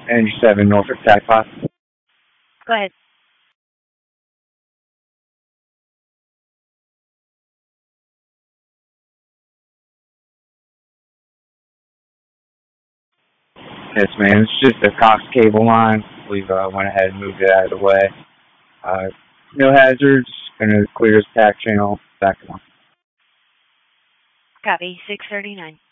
97 Norfolk Tag 5. Go ahead. Yes, man. It's just a Cox cable line. We've went ahead and moved it out of the way. No hazards. Gonna clear his tack channel. Back on. Copy. 639.